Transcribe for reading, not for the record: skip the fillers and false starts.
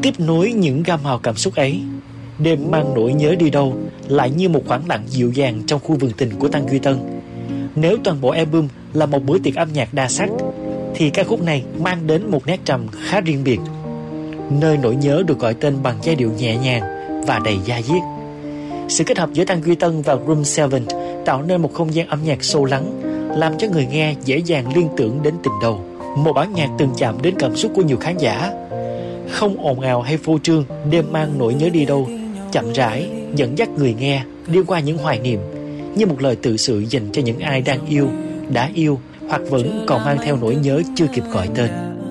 Tiếp nối những gam màu cảm xúc ấy, Đêm mang nỗi nhớ đi đâu lại như một khoảng lặng dịu dàng trong khu vườn tình của Tăng Duy Tân. Nếu toàn bộ album là một bữa tiệc âm nhạc đa sắc, thì ca khúc này mang đến một nét trầm khá riêng biệt. Nơi nỗi nhớ được gọi tên bằng giai điệu nhẹ nhàng và đầy da diết. Sự kết hợp giữa Tăng Duy Tân và Room 7 tạo nên một không gian âm nhạc sâu lắng, làm cho người nghe dễ dàng liên tưởng đến tình đầu. Một bản nhạc từng chạm đến cảm xúc của nhiều khán giả. Không ồn ào hay phô trương, Đêm mang nỗi nhớ đi đâu chậm rãi dẫn dắt người nghe đi qua những hoài niệm, như một lời tự sự dành cho những ai đang yêu, đã yêu hoặc vẫn còn mang theo nỗi nhớ chưa kịp gọi tên.